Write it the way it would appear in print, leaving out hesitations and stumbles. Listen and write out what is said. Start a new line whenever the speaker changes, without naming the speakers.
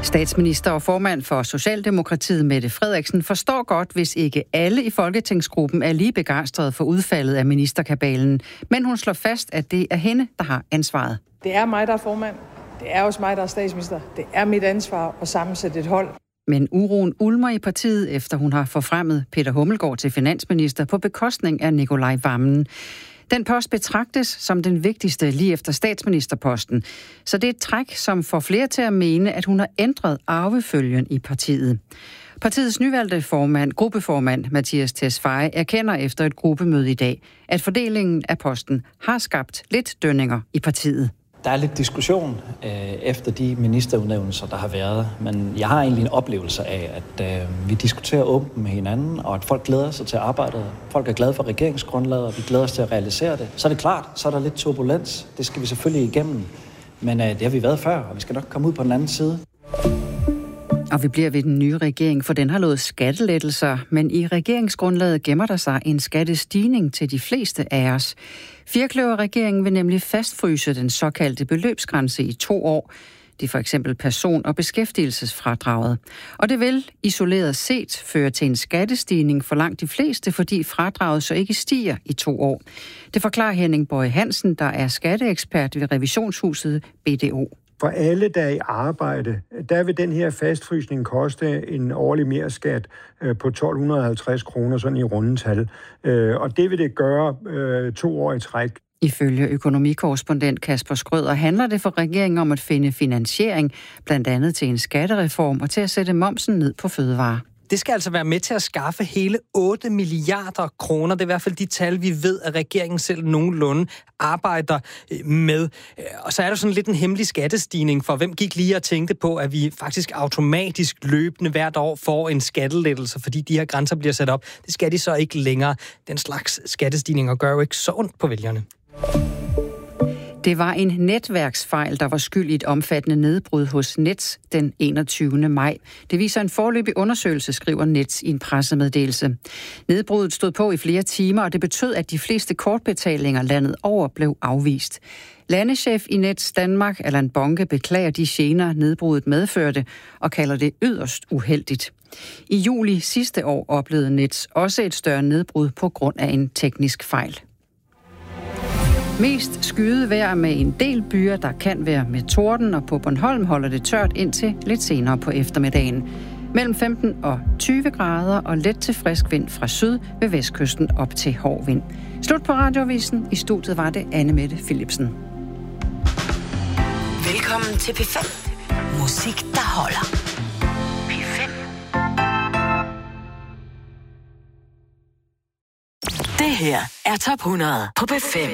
Statsminister og formand for Socialdemokratiet, Mette Frederiksen, forstår godt, hvis ikke alle i folketingsgruppen er lige begejstrede for udfaldet af ministerkabalen. Men hun slår fast, at det er hende, der har ansvaret.
Det er mig, der er formand. Det er også mig, der er statsminister. Det er mit ansvar at sammensætte et hold.
Men uroen ulmer i partiet, efter hun har forfremmet Peter Hummelgaard til finansminister på bekostning af Nicolai Wammen. Den post betragtes som den vigtigste lige efter statsministerposten, så det er et træk, som får flere til at mene, at hun har ændret arvefølgen i partiet. Partiets nyvalgte gruppeformand Mattias Tesfaye erkender efter et gruppemøde i dag, at fordelingen af posten har skabt lidt dønninger i partiet.
Der er lidt diskussion efter de ministerudnævnelser, der har været, men jeg har egentlig en oplevelse af, at vi diskuterer åbent med hinanden, og at folk glæder sig til arbejdet. Folk er glade for regeringsgrundlaget, og vi glæder os til at realisere det. Så er det klart, så er der lidt turbulens. Det skal vi selvfølgelig igennem, men det har vi været før, og vi skal nok komme ud på den anden side.
Og vi bliver ved den nye regering, for den har lovet skattelettelser, men i regeringsgrundlaget gemmer der sig en skattestigning til de fleste af os. Firkløverregeringen vil nemlig fastfryse den såkaldte beløbsgrænse i 2 år. Det er for eksempel person- og beskæftigelsesfradraget. Og det vil isoleret set føre til en skattestigning for langt de fleste, fordi fradraget så ikke stiger i 2 år. Det forklarer Henning Boye Hansen, der er skatteekspert ved revisionshuset BDO.
For alle, der er i arbejde, der vil den her fastfrysning koste en årlig merskat på 1.250 kroner, sådan i rundetal. Og det vil det gøre 2 år i træk.
Ifølge økonomikorrespondent Kasper Skrøder handler det for regeringen om at finde finansiering, blandt andet til en skattereform og til at sætte momsen ned på fødevarer.
Det skal altså være med til at skaffe hele 8 milliarder kroner. Det er i hvert fald de tal, vi ved, at regeringen selv nogenlunde arbejder med. Og så er der sådan lidt en hemmelig skattestigning, for hvem gik lige og tænkte på, at vi faktisk automatisk løbende hvert år får en skattelettelse, fordi de her grænser bliver sat op. Det skal de så ikke længere. Den slags skattestigninger gør jo ikke så ondt på vælgerne.
Det var en netværksfejl, der var skyld i et omfattende nedbrud hos Nets den 21. maj. Det viser en foreløbig undersøgelse, skriver Nets i en pressemeddelelse. Nedbruddet stod på i flere timer, og det betød, at de fleste kortbetalinger landet over blev afvist. Landeschef i Nets Danmark, Allan Bonke, beklager de gener, nedbruddet medførte, og kalder det yderst uheldigt. I juli sidste år oplevede Nets også et større nedbrud på grund af en teknisk fejl. Mest skyet vejr med en del byer, der kan være med torden, og på Bornholm holder det tørt indtil lidt senere på eftermiddagen. Mellem 15 og 20 grader og let til frisk vind fra syd ved vestkysten op til hård vind. Slut på Radioavisen. I studiet var det Anne Mette Philipsen.
Velkommen til P5. Musik, der holder. P5. Det her er Top 100 på P5.